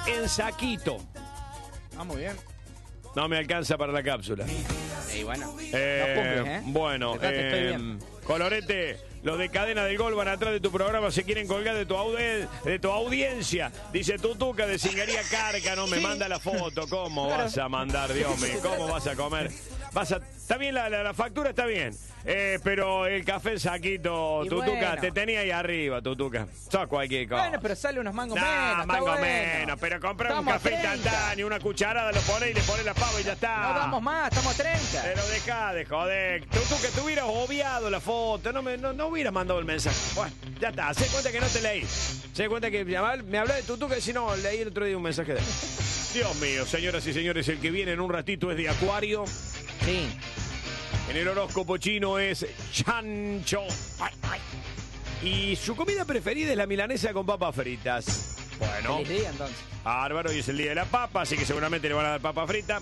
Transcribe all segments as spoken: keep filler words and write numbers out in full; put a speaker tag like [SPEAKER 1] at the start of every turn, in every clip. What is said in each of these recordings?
[SPEAKER 1] en saquito.
[SPEAKER 2] Ah, muy bien.
[SPEAKER 1] No me alcanza para la cápsula.
[SPEAKER 2] Y bueno,
[SPEAKER 1] Eh,
[SPEAKER 2] no cumples, ¿eh?
[SPEAKER 1] Bueno,
[SPEAKER 2] Fíjate, estoy
[SPEAKER 1] eh,
[SPEAKER 2] bien.
[SPEAKER 1] Colorete, los de Cadena del Gol van atrás de tu programa, se quieren colgar de tu, audien- de tu audiencia. Dice Tutuca de Cingaría Cárcano, me
[SPEAKER 2] Sí.
[SPEAKER 1] manda la foto. ¿Cómo
[SPEAKER 2] Claro.
[SPEAKER 1] vas a mandar, Dios mío? ¿Cómo vas a comer? Vas a, está bien, la, la, la factura está bien. Eh, pero el café en saquito,
[SPEAKER 2] Y
[SPEAKER 1] Tutuca,
[SPEAKER 2] bueno.
[SPEAKER 1] te tenía ahí arriba, Tutuca. Sos cualquier cosa.
[SPEAKER 2] Bueno, pero sale unos mangos
[SPEAKER 1] No,
[SPEAKER 2] menos. está
[SPEAKER 1] mango
[SPEAKER 2] bueno.
[SPEAKER 1] menos, pero compra un
[SPEAKER 2] Estamos a
[SPEAKER 1] café
[SPEAKER 2] treinta.
[SPEAKER 1] instantáneo, una cucharada, lo pones y le pones la pava y ya está.
[SPEAKER 2] No damos más, estamos a treinta.
[SPEAKER 1] Pero dejá de joder. Tú, tú que te hubieras obviado la foto, no me no, no hubieras mandado el mensaje. Bueno, ya está, se cuenta que no te leí. Se cuenta que me habló de Tutu que si no, leí el otro día un mensaje de él. Dios mío, señoras y señores, el que viene en un ratito es de Acuario.
[SPEAKER 2] Sí.
[SPEAKER 1] En el horóscopo chino es chancho. Ay, ay. Y su comida preferida es la milanesa con papas fritas. Bueno,
[SPEAKER 2] Feliz día, entonces.
[SPEAKER 1] bárbaro, hoy es el día de la papa, así que seguramente le van a dar papa frita.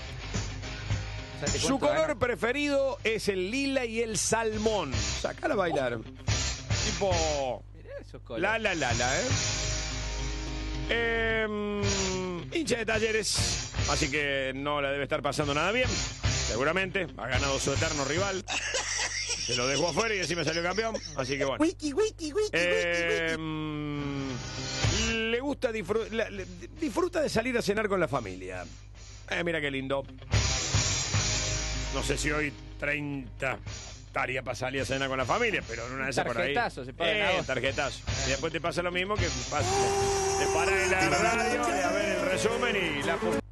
[SPEAKER 2] O sea, te
[SPEAKER 1] Su
[SPEAKER 2] cuento,
[SPEAKER 1] color
[SPEAKER 2] Ana.
[SPEAKER 1] preferido es el lila y el salmón. Sacala a bailar. Tipo.
[SPEAKER 2] Mirá esos colores.
[SPEAKER 1] La la la la, ¿eh? Eh, hincha de Talleres. Así que no la debe estar pasando nada bien. Seguramente. Ha ganado su eterno rival. Se lo dejó afuera y encima salió campeón. Así que bueno.
[SPEAKER 3] Wiki, wiki, wiki,
[SPEAKER 1] Eh,
[SPEAKER 3] wiki,
[SPEAKER 1] mm, le gusta disfrutar. Disfruta de salir a cenar con la familia. Eh, mira qué lindo. No sé si hoy treinta estaría para salir a cenar con la familia, pero en una de esas por ahí.
[SPEAKER 2] Tarjetazo, se paga en
[SPEAKER 1] Eh,
[SPEAKER 2] agosto.
[SPEAKER 1] tarjetazo. Y después te pasa lo mismo que pasa. Te paran en la radio y a ver el resumen y la pu-